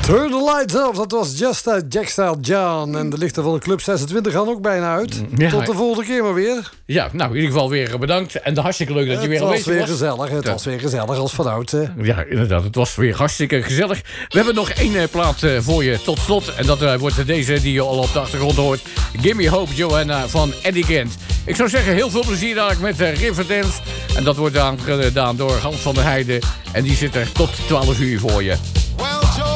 Turn the lights off, dat was Just Jackstyle John. En de lichten van de Club 26 gaan ook bijna uit. Ja. Tot de volgende keer maar weer. Ja, nou in ieder geval weer bedankt. En hartstikke leuk dat je weer aanwezig was. Het was weer gezellig als vanouds. Hè. Ja, inderdaad. Het was weer hartstikke gezellig. We hebben nog één plaat voor je tot slot. En dat wordt deze die je al op de achtergrond hoort. Gimme Hope, Joanna van Eddie Gent. Ik zou zeggen, heel veel plezier dadelijk met Riverdance. En dat wordt gedaan door Hans van der Heijden. En die zit er tot 12 uur voor je.